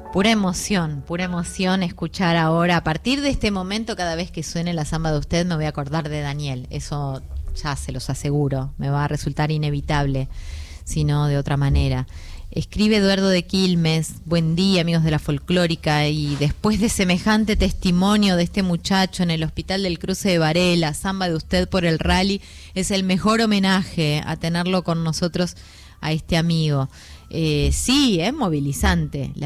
pura emoción escuchar ahora. A partir de este momento, cada vez que suene la samba de usted, me voy a acordar de Daniel. Eso ya se los aseguro. Me va a resultar inevitable, si no de otra manera. Escribe Eduardo de Quilmes: buen día, amigos de la folclórica, y después de semejante testimonio de este muchacho en el Hospital del Cruce de Varela, samba de usted por el rally, es el mejor homenaje a tenerlo con nosotros a este amigo. Sí, es movilizante.